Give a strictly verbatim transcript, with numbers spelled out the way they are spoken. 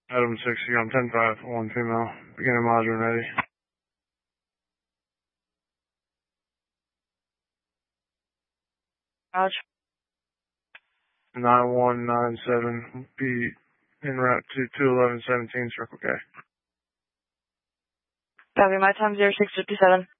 Adam sixty, I'm ten five, one female, beginning module ready. Roger. nine one nine seven, be en route to two eleven seventeen, Circle K. Copy, my time zero six fifty seven.